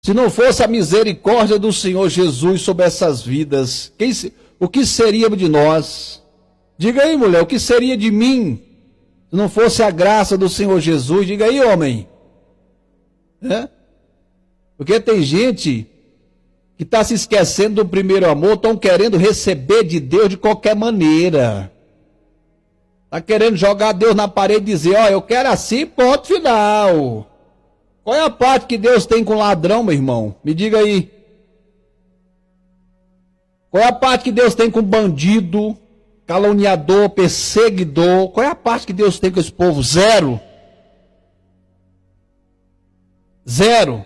Se não fosse a misericórdia do Senhor Jesus sobre essas vidas, o que seria de nós? Diga aí, mulher, o que seria de mim se não fosse a graça do Senhor Jesus? Diga aí, homem. Porque tem gente que está se esquecendo do primeiro amor, estão querendo receber de Deus de qualquer maneira. Está querendo jogar Deus na parede e dizer, eu quero assim, ponto final. Qual é a parte que Deus tem com ladrão, meu irmão? Me diga aí. Qual é a parte que Deus tem com bandido, caluniador, perseguidor? Qual é a parte que Deus tem com esse povo? Zero. Zero.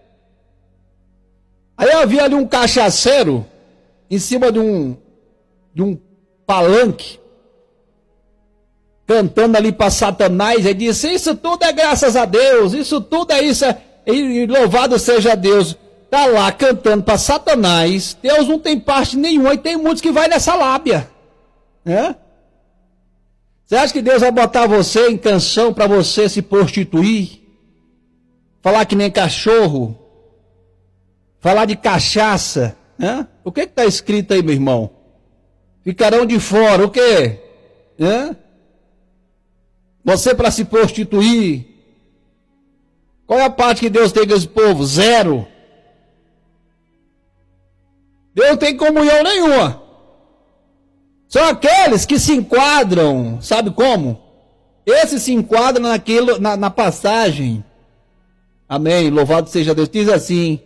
Aí eu vi ali um cachaceiro em cima de um palanque, cantando ali para Satanás, e disse, isso tudo é graças a Deus, isso tudo é isso, e louvado seja Deus. Está lá cantando para Satanás, Deus não tem parte nenhuma, e tem muitos que vai nessa lábia. Você acha que Deus vai botar você em canção para você se prostituir? Falar que nem cachorro? Falar de cachaça? O que está escrito aí, meu irmão? Ficarão de fora, o quê? Você para se prostituir? Qual é a parte que Deus tem com esse povo? Zero. Deus não tem comunhão nenhuma. São aqueles que se enquadram, sabe como? Esses se enquadram naquilo, na passagem. Amém, louvado seja Deus. Diz assim,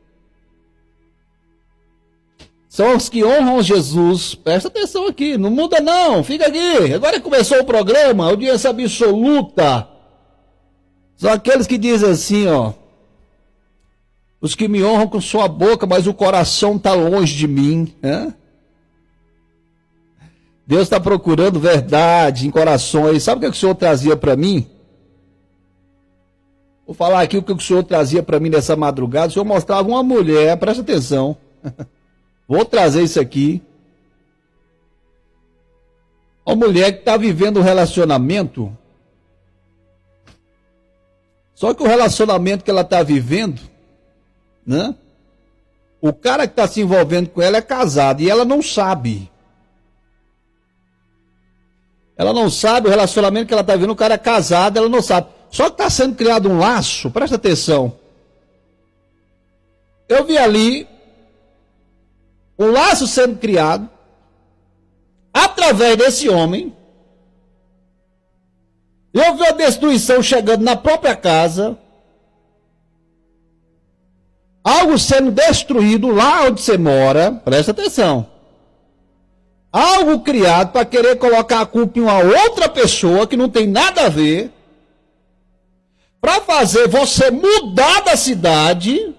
são os que honram Jesus. Presta atenção aqui, não muda não, fica aqui. Agora começou o programa, audiência absoluta. São aqueles que dizem assim, os que me honram com sua boca, mas o coração está longe de mim. Deus está procurando verdade em corações. Sabe o que o Senhor trazia para mim? Vou falar aqui o que o Senhor trazia para mim nessa madrugada. O Senhor mostrava uma mulher, presta atenção. Vou trazer isso aqui. Uma mulher que está vivendo um relacionamento. Só que o relacionamento que ela está vivendo, o cara que está se envolvendo com ela é casado e ela não sabe. Ela não sabe o relacionamento que ela está vivendo, o cara é casado, ela não sabe. Só que está sendo criado um laço, presta atenção. Eu vi ali um laço sendo criado através desse homem. Eu vi a destruição chegando na própria casa. Algo sendo destruído lá onde você mora. Presta atenção. Algo criado para querer colocar a culpa em uma outra pessoa que não tem nada a ver. Para fazer você mudar da cidade.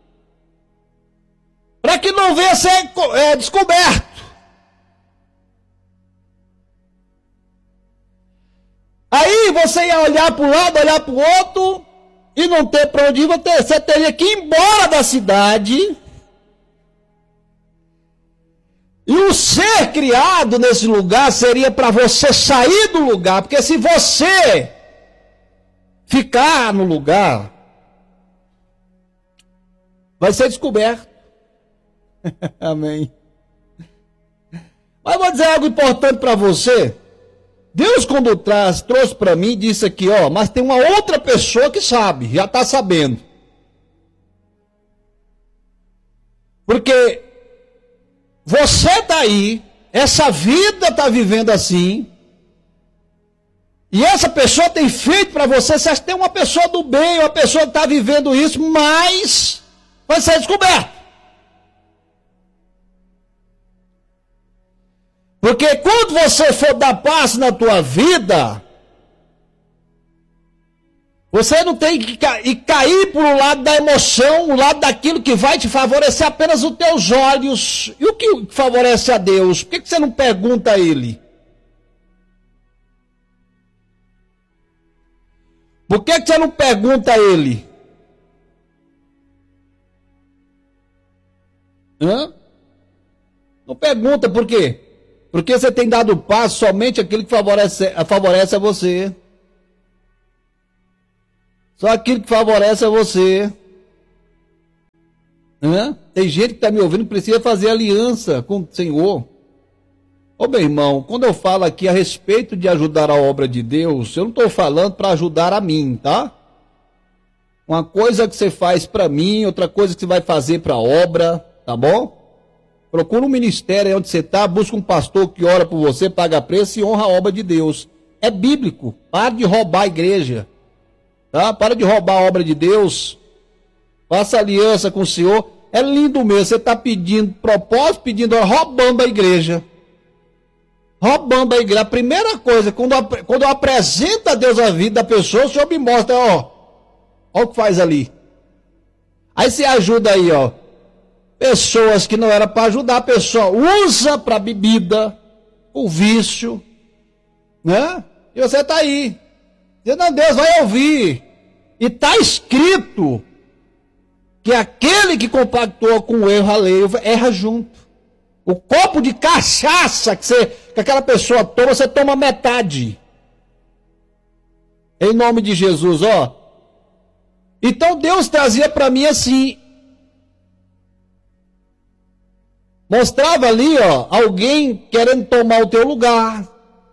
Para que não venha ser descoberto. Aí você ia olhar para um lado, olhar para o outro, e não ter para onde ir, você teria que ir embora da cidade. E o ser criado nesse lugar seria para você sair do lugar, porque se você ficar no lugar, vai ser descoberto. Amém. Mas vou dizer algo importante para você. Deus, quando trouxe para mim, disse aqui, mas tem uma outra pessoa que sabe, já está sabendo. Porque você está aí, essa vida está vivendo assim, e essa pessoa tem feito para você, você acha que tem uma pessoa do bem, uma pessoa que está vivendo isso, mas vai ser descoberto. Porque quando você for dar passo na tua vida, você não tem que cair para o lado da emoção, o lado daquilo que vai te favorecer apenas os teus olhos. E o que favorece a Deus? Por que você não pergunta a Ele? Por que você não pergunta a Ele? Não pergunta por quê? Porque você tem dado passo somente aquilo que favorece a você. Só aquilo que favorece a você. né? Tem gente que está me ouvindo que precisa fazer aliança com o Senhor. Ô meu irmão, quando eu falo aqui a respeito de ajudar a obra de Deus, eu não estou falando para ajudar a mim, tá? Uma coisa que você faz para mim, outra coisa que você vai fazer para a obra, tá bom? Procura um ministério aí onde você está, busca um pastor que ora por você, paga preço e honra a obra de Deus. É bíblico. Para de roubar a igreja. Tá? Para de roubar a obra de Deus. Faça aliança com o Senhor. É lindo mesmo. Você está pedindo propósito, pedindo, roubando a igreja. Roubando a igreja. A primeira coisa, quando eu apresento a Deus a vida da pessoa, o Senhor me mostra, ó o que faz ali. Aí você ajuda aí, ó. Pessoas que não era para ajudar, a pessoa usa para bebida, o vício, né? E você está aí. Dizendo, Deus vai ouvir. E está escrito que aquele que compactou com o erro alheio erra junto. O copo de cachaça que aquela pessoa toma, você toma metade. Em nome de Jesus, ó. Então Deus trazia para mim assim. Mostrava ali, ó, alguém querendo tomar o teu lugar.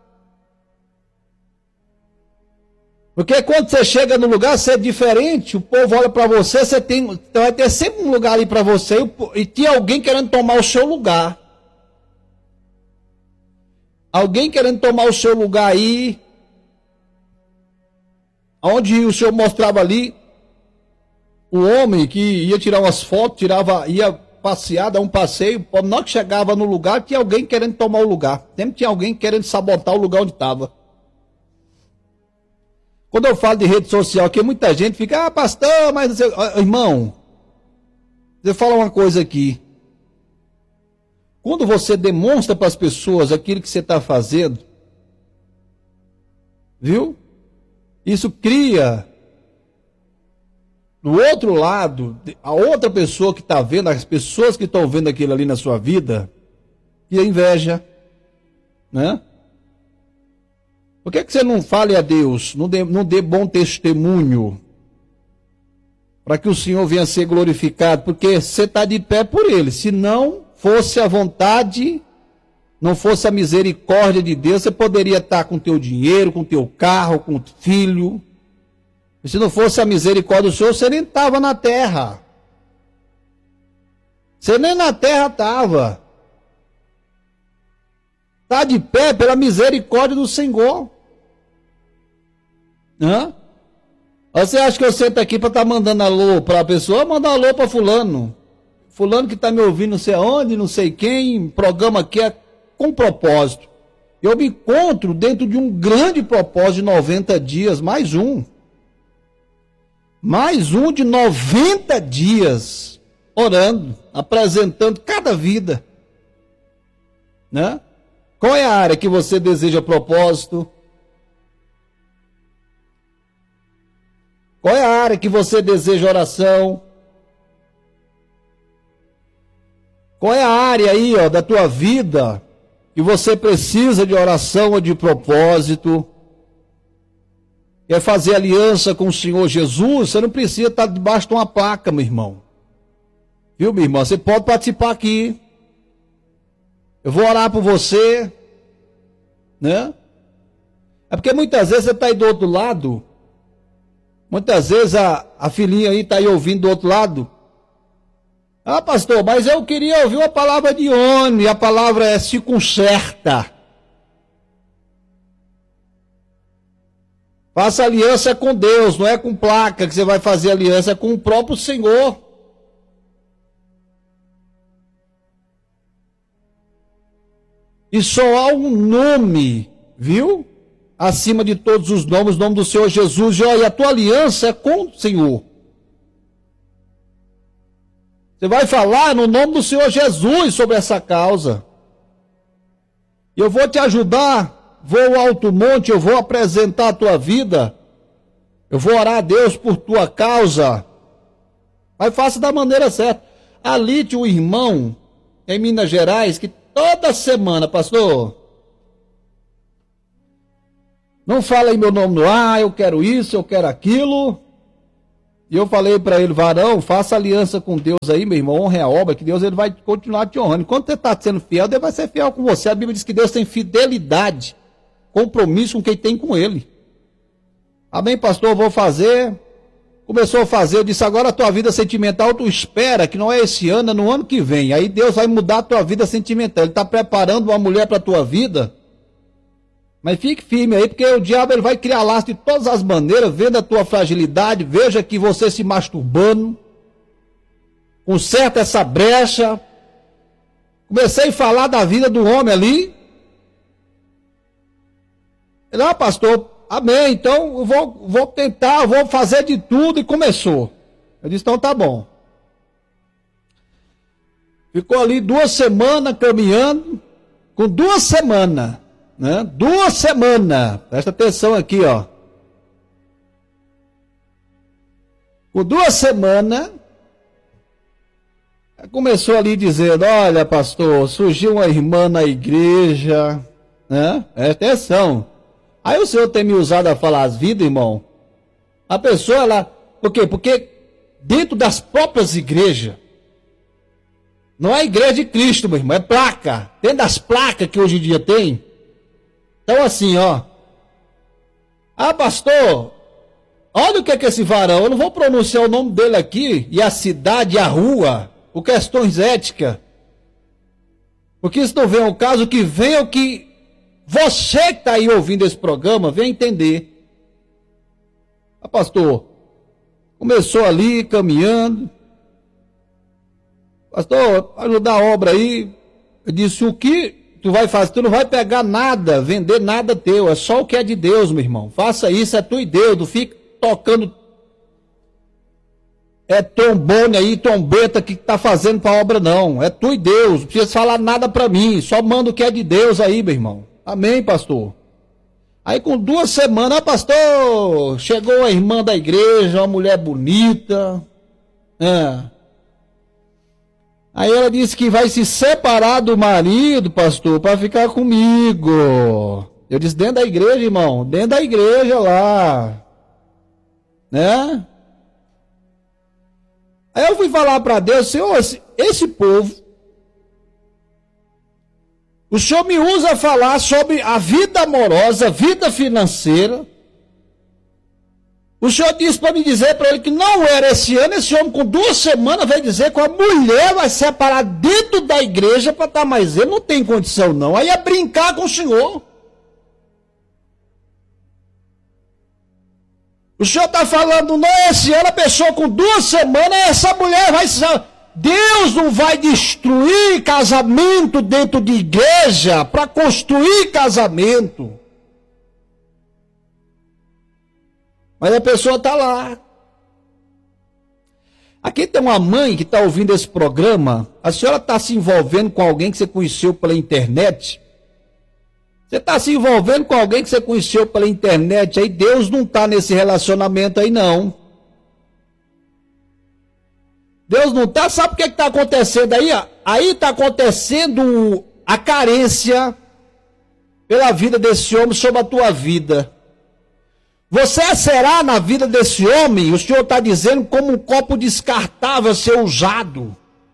Porque quando você chega no lugar, você é diferente, o povo olha para você, você vai ter sempre um lugar ali para você, e tinha alguém querendo tomar o seu lugar. Alguém querendo tomar o seu lugar aí, onde o Senhor mostrava ali, o homem que ia tirar umas fotos, ia passear, dar um passeio, na hora que chegava no lugar, tinha alguém querendo tomar o lugar. Sempre tinha alguém querendo sabotar o lugar onde estava. Quando eu falo de rede social aqui, muita gente fica, pastor, mas não sei... Irmão, eu falo uma coisa aqui. Quando você demonstra para as pessoas aquilo que você está fazendo, viu? Isso cria, do outro lado, a outra pessoa que está vendo, as pessoas que estão vendo aquilo ali na sua vida, que é inveja, né? Por que você não fale a Deus, não dê bom testemunho, para que o Senhor venha a ser glorificado? Porque você está de pé por Ele. Se não fosse a vontade, não fosse a misericórdia de Deus, você poderia estar com o teu dinheiro, com o teu carro, com o filho. E se não fosse a misericórdia do Senhor, você nem estava na terra. Você nem na terra estava. Está de pé pela misericórdia do Senhor. Hã? Você acha que eu sento aqui para estar mandando alô para a pessoa? Manda alô para fulano. Fulano que está me ouvindo não sei aonde, não sei quem, programa que é com propósito. Eu me encontro dentro de um grande propósito de 90 dias, mais um. Mais um de 90 dias, orando, apresentando cada vida. Né? Qual é a área que você deseja propósito? Qual é a área que você deseja oração? Qual é a área aí, ó, da tua vida que você precisa de oração ou de propósito? Quer fazer aliança com o Senhor Jesus? Você não precisa estar debaixo de uma placa, meu irmão. Viu, meu irmão? Você pode participar aqui. Eu vou orar por você, né? É porque muitas vezes você está aí do outro lado. Muitas vezes a filhinha aí está aí ouvindo do outro lado. Ah, pastor, mas eu queria ouvir uma palavra de ônibus. A palavra é se conserta. Faça aliança com Deus, não é com placa que você vai fazer aliança, é com o próprio Senhor. E só há um nome, viu? Acima de todos os nomes, o nome do Senhor Jesus. E a tua aliança é com o Senhor. Você vai falar no nome do Senhor Jesus sobre essa causa. E eu vou te ajudar, vou ao alto monte, eu vou apresentar a tua vida. Eu vou orar a Deus por tua causa. Aí faça da maneira certa. Ali tinha um irmão em Minas Gerais que toda semana, pastor, não fala em meu nome no ar, eu quero isso, eu quero aquilo. E eu falei para ele, varão, faça aliança com Deus aí, meu irmão, honre a obra, que Deus ele vai continuar te honrando. Enquanto você está sendo fiel, Deus vai ser fiel com você. A Bíblia diz que Deus tem fidelidade, compromisso com quem tem com ele. Amém, pastor? Eu vou fazer. Começou a fazer, eu disse, agora a tua vida sentimental, tu espera que não é esse ano, é no ano que vem. Aí Deus vai mudar a tua vida sentimental. Ele está preparando uma mulher para a tua vida. Mas fique firme aí, porque o diabo ele vai criar laço de todas as maneiras, vendo a tua fragilidade, veja que você se masturbando, conserta essa brecha. Comecei a falar da vida do homem ali. Ele, pastor, amém, então eu vou tentar, eu vou fazer de tudo, e começou. Eu disse, então tá bom. Ficou ali 2 semanas caminhando, com 2 semanas. Né? 2 semanas, presta atenção aqui, ó. Com 2 semanas, começou ali dizendo, olha pastor, surgiu uma irmã na igreja, né? Presta atenção. Aí o senhor tem me usado a falar as vidas, irmão. A pessoa, ela, por quê? Porque dentro das próprias igrejas, não é a igreja de Cristo, meu irmão, é placa. Dentro das placas que hoje em dia tem. Então assim, ó. Pastor, olha o que é que esse varão, eu não vou pronunciar o nome dele aqui, e a cidade, e a rua, por questões éticas. Porque isso não vem ao caso, que venha o que você que está aí ouvindo esse programa, venha entender. Pastor, começou ali, caminhando. Pastor, ajudar a obra aí. Eu disse, o que tu vai fazer? Tu não vai pegar nada, vender nada teu, é só o que é de Deus, meu irmão. Faça isso, é tu e Deus, não fica tocando trombone aí, trombeta que tá fazendo para a obra não. É tu e Deus, não precisa falar nada para mim, só manda o que é de Deus aí, meu irmão. Amém, pastor? Aí com 2 semanas, pastor, chegou a irmã da igreja, uma mulher bonita. Aí ela disse que vai se separar do marido, pastor, para ficar comigo. Eu disse, dentro da igreja, irmão, dentro da igreja lá. Né? Aí eu fui falar para Deus, Senhor, esse povo, o Senhor me usa a falar sobre a vida amorosa, vida financeira. O Senhor disse para me dizer para ele que não era esse ano, esse homem com 2 semanas vai dizer que a mulher vai separar dentro da igreja para estar mais ele, não tem condição não. Aí é brincar com o Senhor. O Senhor está falando, não é esse ano, a pessoa com 2 semanas, essa mulher vai... Deus não vai destruir casamento dentro de igreja para construir casamento. Mas a pessoa está lá. Aqui tem uma mãe que está ouvindo esse programa. A senhora está se envolvendo com alguém que você conheceu pela internet? Você está se envolvendo com alguém que você conheceu pela internet? Aí Deus não está nesse relacionamento aí não. Deus não está, sabe o que está acontecendo aí? Aí está acontecendo a carência pela vida desse homem sobre a tua vida. Você será na vida desse homem, o Senhor está dizendo, como um copo descartável a ser usado.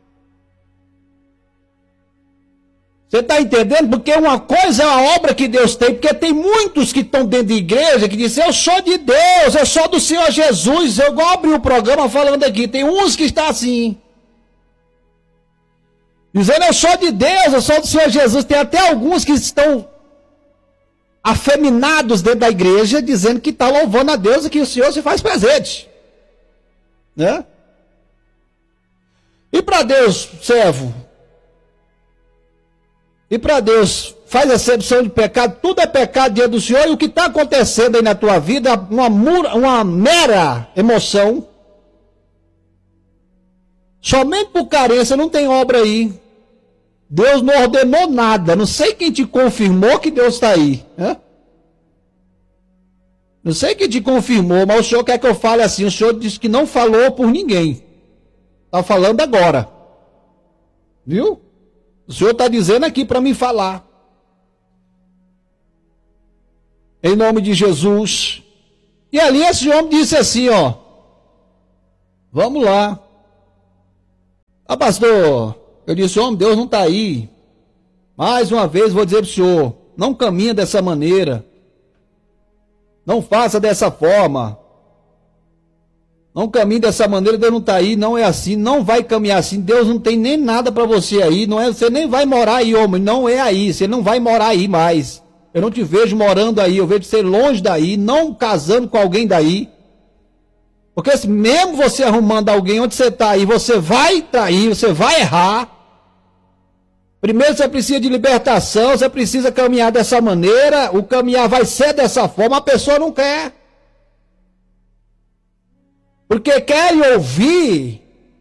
Você está entendendo? Porque uma coisa é a obra que Deus tem, porque tem muitos que estão dentro de igreja que dizem, eu sou de Deus, eu sou do Senhor Jesus. Eu vou abrir o programa falando aqui, tem uns que estão assim, dizendo, eu sou de Deus, eu sou do Senhor Jesus. Tem até alguns que estão afeminados dentro da igreja, dizendo que está louvando a Deus e que o Senhor se faz presente. Né? E para Deus, servo, e para Deus, faz acepção de pecado, tudo é pecado diante do Senhor, e o que está acontecendo aí na tua vida, uma mera emoção, somente por carência, não tem obra aí. Deus não ordenou nada, não sei quem te confirmou que Deus está aí. Né? Não sei quem te confirmou, mas o Senhor quer que eu fale assim, o Senhor disse que não falou por ninguém, está falando agora. Viu? O Senhor está dizendo aqui para mim falar. Em nome de Jesus. E ali esse homem disse assim, ó. Vamos lá. Ah, pastor, eu disse, homem, Deus não está aí. Mais uma vez vou dizer para o senhor, não caminha dessa maneira. Não faça dessa forma. Não caminhe dessa maneira, Deus não está aí, não é assim, não vai caminhar assim, Deus não tem nem nada para você aí, não é, você nem vai morar aí, homem, não é aí, você não vai morar aí mais. Eu não te vejo morando aí, eu vejo você longe daí, não casando com alguém daí. Porque se mesmo você arrumando alguém onde você está aí, você vai trair, você vai errar. Primeiro você precisa de libertação, você precisa caminhar dessa maneira, o caminhar vai ser dessa forma, a pessoa não quer. Porque querem ouvir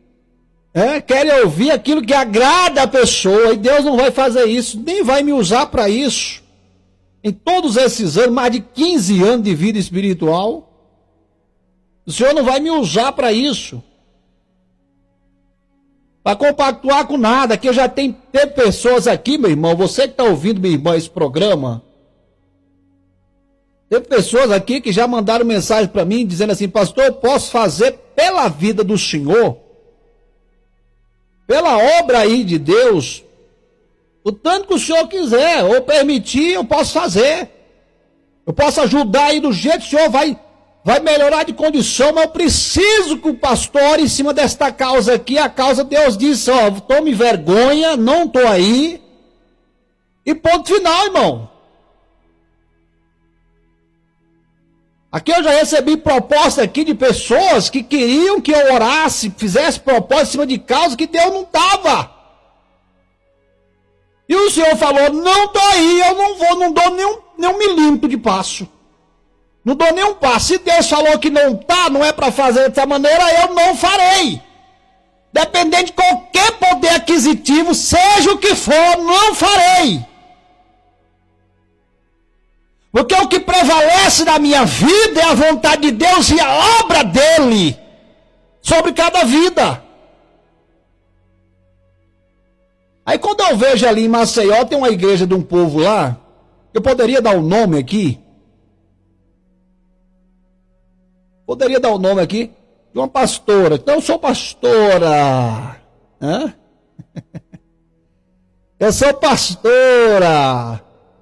aquilo que agrada a pessoa, e Deus não vai fazer isso, nem vai me usar para isso. Em todos esses anos, mais de 15 anos de vida espiritual, o Senhor não vai me usar para isso. Para compactuar com nada, que eu já tenho pessoas aqui, meu irmão, você que está ouvindo, meu irmão, esse programa, tem pessoas aqui que já mandaram mensagem para mim, dizendo assim, pastor, eu posso fazer pela vida do Senhor, pela obra aí de Deus, o tanto que o Senhor quiser, ou permitir, eu posso fazer. Eu posso ajudar aí do jeito que o Senhor vai melhorar de condição, mas eu preciso que o pastor, em cima desta causa aqui, a causa Deus disse, ó, tome vergonha, não estou aí, e ponto final, irmão. Aqui eu já recebi proposta aqui de pessoas que queriam que eu orasse, fizesse proposta em cima de causa que Deus não estava. E o Senhor falou, não estou aí, eu não vou, não dou nem um milímetro de passo. Não dou nem um passo. Se Deus falou que não está, não é para fazer dessa maneira, eu não farei. Dependendo de qualquer poder aquisitivo, seja o que for, não farei. Porque o que prevalece na minha vida é a vontade de Deus e a obra dele sobre cada vida. Aí quando eu vejo ali em Maceió, tem uma igreja de um povo lá, eu poderia dar o nome aqui. Poderia dar o nome aqui de uma pastora. Então eu sou pastora. Hã? Eu sou pastora.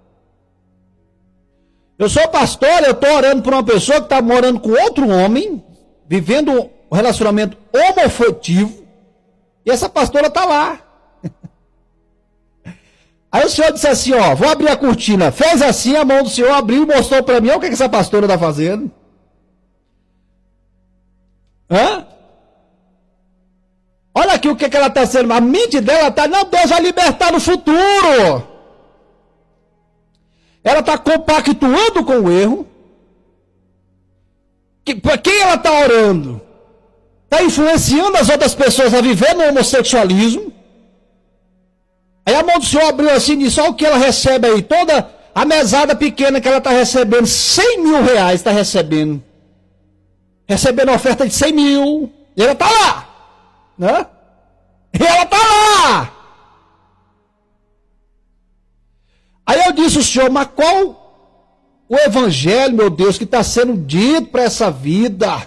Eu sou pastor, eu estou orando por uma pessoa que está morando com outro homem, vivendo um relacionamento homoafetivo, e essa pastora está lá. Aí o senhor disse assim, ó, vou abrir a cortina. Fez assim, a mão do senhor abriu e mostrou para mim, olha o que essa pastora está fazendo. Hã? Olha aqui o que ela está sendo, a mente dela está, não, Deus vai libertar no futuro. Ela está compactuando com o erro. Para quem ela está orando? Está influenciando as outras pessoas a viver no homossexualismo. Aí a mão do Senhor abriu assim e disse, olha o que ela recebe aí, toda a mesada pequena que ela está recebendo, 100 mil reais está recebendo. Recebendo a oferta de 100 mil. E ela está lá. Né? E ela está lá. Aí eu disse ao Senhor, mas qual o evangelho, meu Deus, que está sendo dito para essa vida?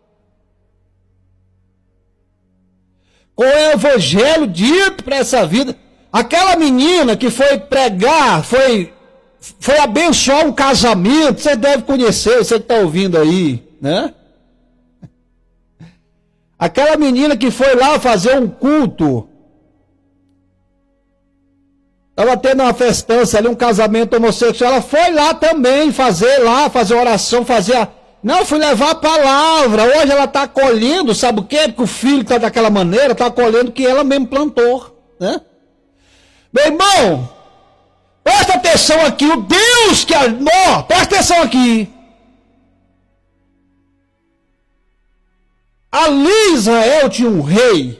Qual é o evangelho dito para essa vida? Aquela menina que foi pregar, foi abençoar um casamento, você deve conhecer, você que está ouvindo aí, né? Aquela menina que foi lá fazer um culto, estava tendo uma festança ali, um casamento homossexual, ela foi lá também fazer oração, não, fui levar a palavra, hoje ela está colhendo, sabe o quê? Porque o filho está daquela maneira, está colhendo que ela mesmo plantou, né? Meu irmão, presta atenção aqui, o Deus que amou, presta atenção aqui. Ali Israel tinha um rei,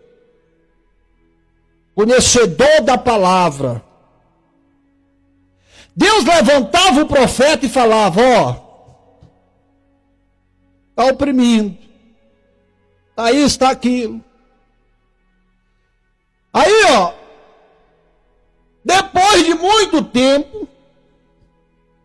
conhecedor da palavra. Deus levantava o profeta e falava, ó, está oprimindo, está isso, está aquilo. Aí, ó, depois de muito tempo,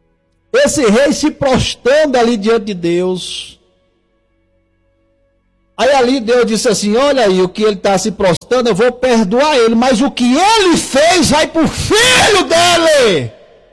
esse rei se prostrando ali diante de Deus, Aí ali Deus disse assim, olha aí, o que ele está se prostrando, eu vou perdoar ele, mas o que ele fez vai para o filho dele.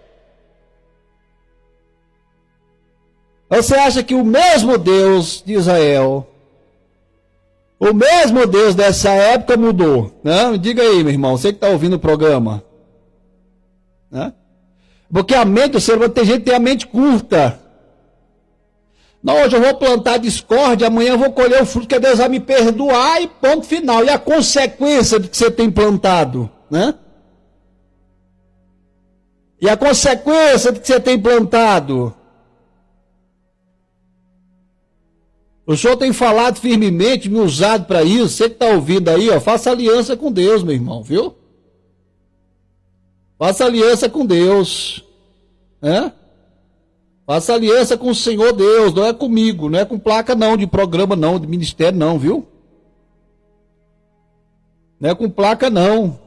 Você acha que o mesmo Deus de Israel, o mesmo Deus dessa época mudou? Não? Diga aí, meu irmão, você que está ouvindo o programa. Né? Porque a mente do ser humano, tem gente que tem a mente curta. Não, hoje eu vou plantar discórdia, amanhã eu vou colher o fruto que Deus vai me perdoar e ponto final. E a consequência do que você tem plantado, né? E a consequência do que você tem plantado. O Senhor tem falado firmemente, me usado para isso. Você que está ouvindo aí, ó, faça aliança com Deus, meu irmão, viu? Faça aliança com Deus, né? Faça aliança com o Senhor Deus, não é comigo, não é com placa não, de programa não, de ministério não, viu? Não é com placa não.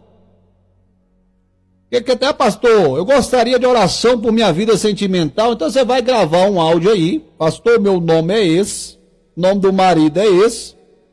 Que até, pastor, eu gostaria de oração por minha vida sentimental, então você vai gravar um áudio aí, pastor, meu nome é esse, o nome do marido é esse.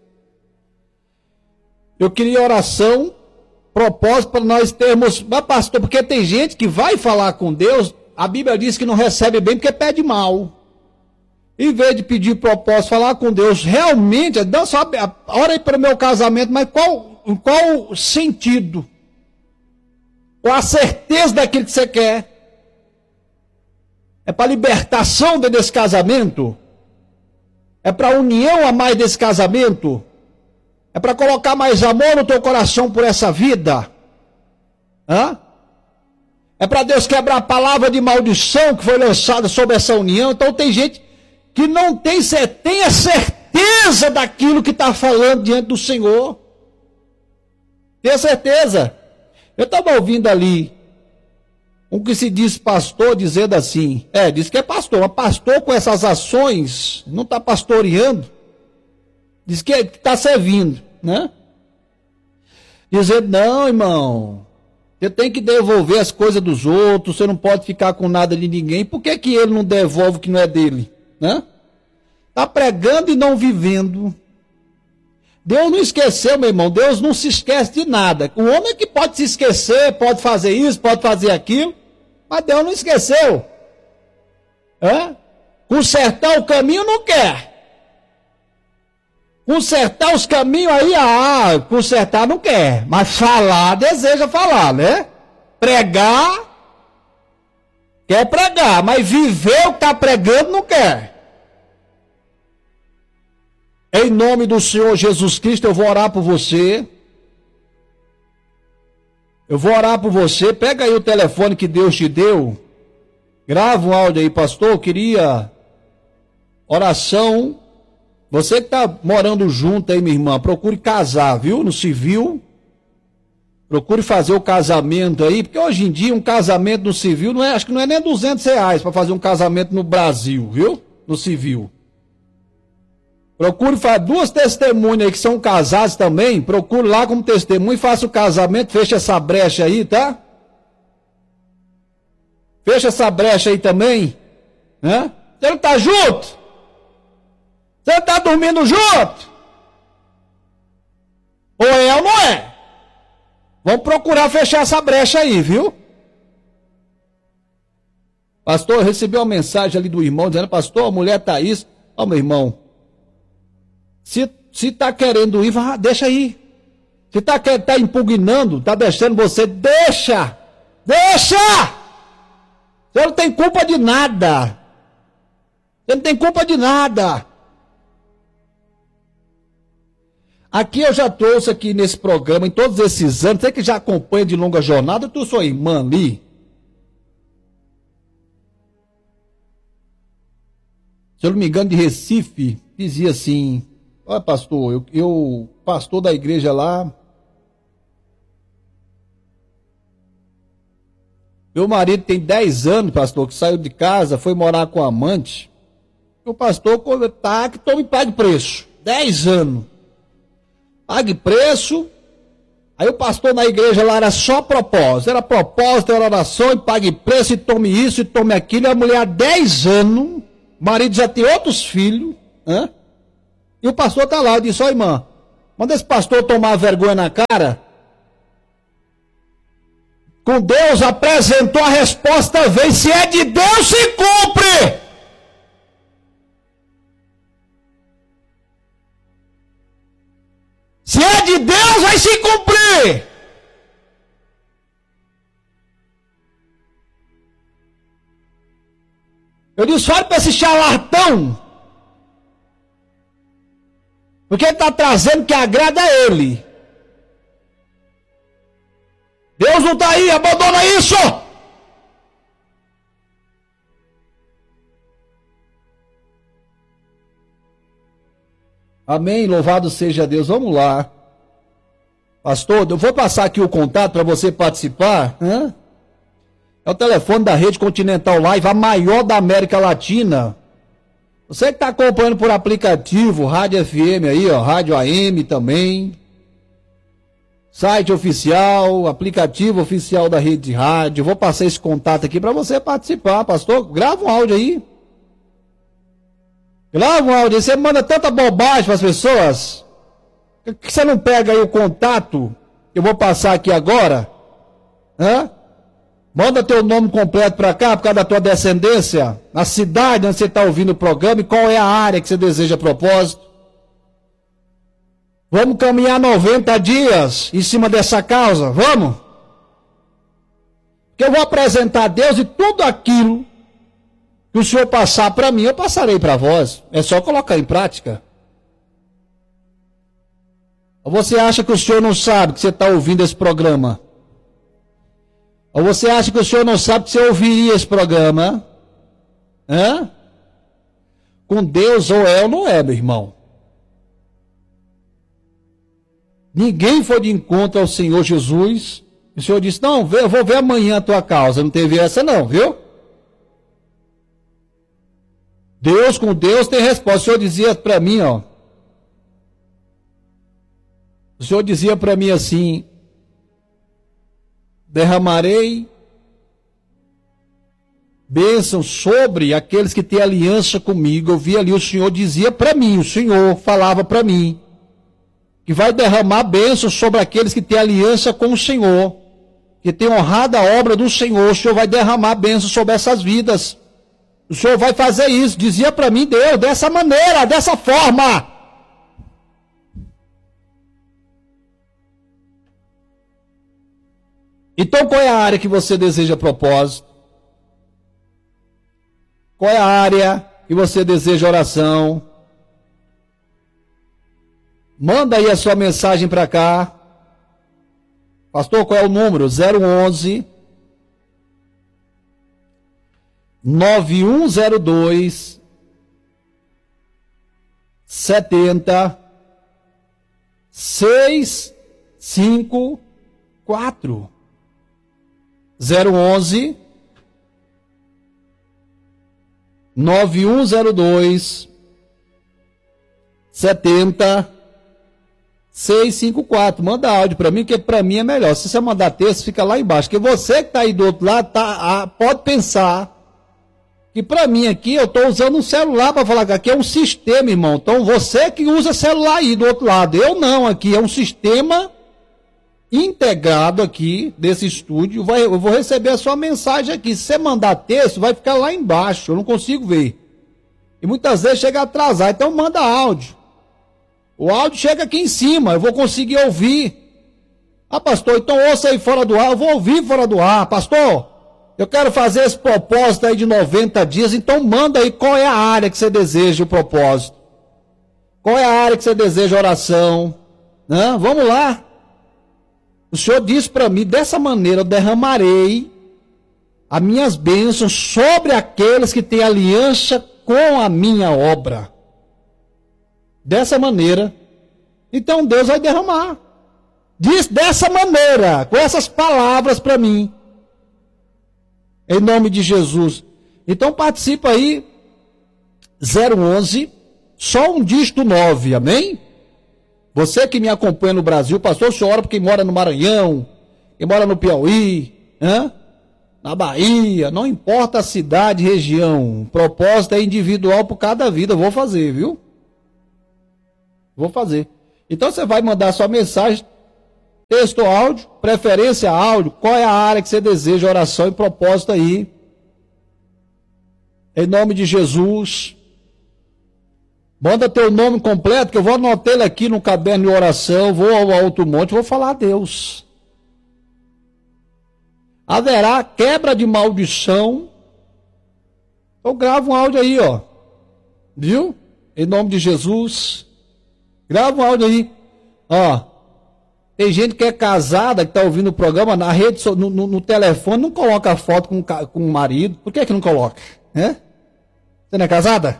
Eu queria oração, propósito para nós termos, mas pastor, porque tem gente que vai falar com Deus, a Bíblia diz que não recebe bem porque pede mal. Em vez de pedir propósito, falar com Deus, realmente, não só, ora aí para o meu casamento, mas qual sentido? Qual a certeza daquilo que você quer? É para libertação desse casamento? É para união a mais desse casamento? É para colocar mais amor no teu coração por essa vida? Hã? É para Deus quebrar a palavra de maldição que foi lançada sobre essa união. Então tem gente que não tem a certeza daquilo que está falando diante do Senhor. Tem certeza. Eu estava ouvindo ali um que se diz pastor dizendo assim, diz que é pastor, mas pastor com essas ações não está pastoreando, diz que está servindo, né? Dizendo, não, irmão, você tem que devolver as coisas dos outros, você não pode ficar com nada de ninguém. Por que que ele não devolve o que não é dele? Né? Está pregando e não vivendo. Deus não esqueceu, meu irmão. Deus não se esquece de nada. O homem é que pode se esquecer, pode fazer isso, pode fazer aquilo, mas Deus não esqueceu. Consertar o caminho não quer. Consertar os caminhos aí, consertar não quer, mas falar, deseja falar, né? Pregar, quer pregar, mas viver o que está pregando não quer. Em nome do Senhor Jesus Cristo, eu vou orar por você. Eu vou orar por você, pega aí o telefone que Deus te deu, grava um áudio aí, pastor, eu queria oração. Você que está morando junto aí, minha irmã, procure casar, viu? No civil. Procure fazer o casamento aí, porque hoje em dia um casamento no civil, acho que não é nem R$200 para fazer um casamento no Brasil, viu? No civil. Procure fazer 2 testemunhas aí que são casados também, procure lá como testemunha e faça o casamento, fecha essa brecha aí, tá? Fecha essa brecha aí também, né? Você não está junto? Você está dormindo junto? Ou é ou não é? Vamos procurar fechar essa brecha aí, viu? Pastor, eu recebi uma mensagem ali do irmão dizendo, pastor, a mulher está isso. Meu irmão, se está querendo ir, deixa aí. Se tá impugnando, está deixando você, deixa! Você não tem culpa de nada. Você não tem culpa de nada. Aqui eu já trouxe aqui nesse programa, em todos esses anos, você que já acompanha de longa jornada, tu sua irmã ali. Se eu não me engano, de Recife, dizia assim, olha pastor, eu pastor da igreja lá, meu marido tem 10 anos, pastor, que saiu de casa, foi morar com a amante, o pastor tá, que tome pague preço, 10 anos. Pague preço. Aí o pastor na igreja lá era só propósito. Era propósito, era oração, e pague preço, e tome isso, e tome aquilo. E a mulher há 10 anos, o marido já tem outros filhos, E o pastor está lá, eu disse, ó irmã, manda esse pastor tomar vergonha na cara. Com Deus apresentou a resposta, vem, se é de Deus, se cumpre. Se é de Deus, vai se cumprir. Eu disse, olha para esse charlatão. Porque ele está trazendo que agrada a ele. Deus não está aí, abandona isso. Amém, louvado seja Deus. Vamos lá. Pastor, eu vou passar aqui o contato para você participar. É o telefone da Rede Continental Live, a maior da América Latina. Você que está acompanhando por aplicativo, Rádio FM aí, ó, Rádio AM também. Site oficial, aplicativo oficial da Rede Rádio. Vou passar esse contato aqui para você participar, pastor. Grava um áudio aí. Grava um áudio aí. Você manda tanta bobagem para as pessoas. Por que você não pega aí o contato que eu vou passar aqui agora? Manda teu nome completo para cá, por causa da tua descendência, a cidade onde você está ouvindo o programa e qual é a área que você deseja a propósito. Vamos caminhar 90 dias em cima dessa causa, vamos? Porque eu vou apresentar a Deus e tudo aquilo que o Senhor passar para mim, eu passarei para vós. É só colocar em prática. Ou você acha que o Senhor não sabe que você está ouvindo esse programa? Ou você acha que o Senhor não sabe que você ouviria esse programa? Com Deus ou é ou não é, meu irmão. Ninguém foi de encontro ao Senhor Jesus. O Senhor disse, não, eu vou ver amanhã a tua causa. Não teve essa não, viu? Deus com Deus tem resposta. O Senhor dizia para mim, ó. O Senhor dizia para mim assim, derramarei bênção sobre aqueles que têm aliança comigo. Eu vi ali, o Senhor dizia para mim, o Senhor falava para mim, que vai derramar bênção sobre aqueles que têm aliança com o Senhor, que têm honrado a obra do Senhor. O Senhor vai derramar bênção sobre essas vidas. O Senhor vai fazer isso, dizia para mim Deus, dessa maneira, dessa forma. Então qual é a área que você deseja propósito? Qual é a área que você deseja oração? Manda aí a sua mensagem para cá. Pastor, qual é o número? 011 9102 70 654 011 9102 70 654. Manda áudio para mim, que para mim é melhor. Se você mandar texto, fica lá embaixo. Porque você que está aí do outro lado pode pensar que para mim aqui eu estou usando um celular para falar que aqui é um sistema, irmão. Então você que usa celular aí do outro lado. Eu não, aqui é um sistema integrado aqui desse estúdio. Eu vou receber a sua mensagem aqui. Se você mandar texto, vai ficar lá embaixo. Eu não consigo ver. E muitas vezes chega atrasado. Então manda áudio. O áudio chega aqui em cima. Eu vou conseguir ouvir. Ah, pastor, então ouça aí fora do ar. Eu vou ouvir fora do ar. Pastor, eu quero fazer esse propósito aí de 90 dias. Então manda aí qual é a área que você deseja o propósito. Qual é a área que você deseja oração. Vamos lá. O Senhor disse para mim, dessa maneira eu derramarei as minhas bênçãos sobre aqueles que têm aliança com a minha obra. Dessa maneira, então Deus vai derramar. Diz dessa maneira, com essas palavras para mim. Em nome de Jesus. Então participa aí, 011, só um dígito 9, amém? Você que me acompanha no Brasil, pastor, o senhor ora por quem mora no Maranhão, quem mora no Piauí, na Bahia, não importa a cidade, região, o propósito é individual por cada vida, eu vou fazer, viu? Vou fazer. Então você vai mandar sua mensagem, texto ou áudio, preferência áudio, qual é a área que você deseja oração e propósito aí. Em nome de Jesus. Manda teu nome completo, que eu vou anotar ele aqui no caderno de oração, vou ao Alto Monte, vou falar a Deus. Haverá quebra de maldição. Então grava um áudio aí, ó. Viu? Em nome de Jesus. Grava um áudio aí. Ó. Tem gente que é casada, que está ouvindo o programa, na rede, no telefone, não coloca a foto com o marido. Por que não coloca? Você não é casada?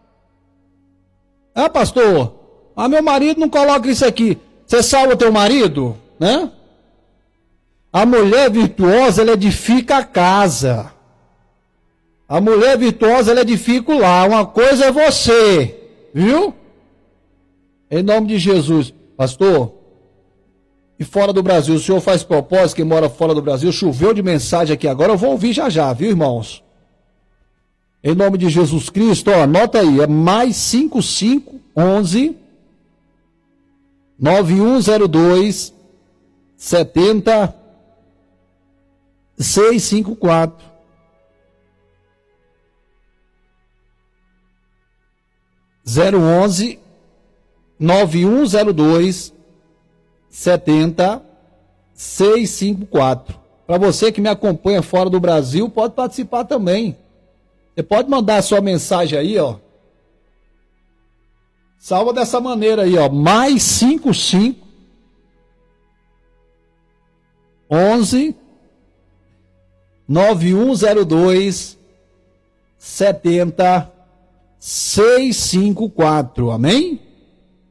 Ah, pastor, meu marido não coloca isso aqui. Você salva teu marido? Né? A mulher virtuosa, ela edifica a casa. A mulher virtuosa, ela edifica o lar. Uma coisa é você, viu? Em nome de Jesus. Pastor, e fora do Brasil, o senhor faz propósito, quem mora fora do Brasil, choveu de mensagem aqui agora, eu vou ouvir já, viu, irmãos? Em nome de Jesus Cristo, ó, anota aí, é mais 5511 9102 70 654. 011 9102 70 654. Para você que me acompanha fora do Brasil, pode participar também. Você pode mandar a sua mensagem aí, ó. Salva dessa maneira aí, ó. Mais 55 11 9102 70 654. Amém?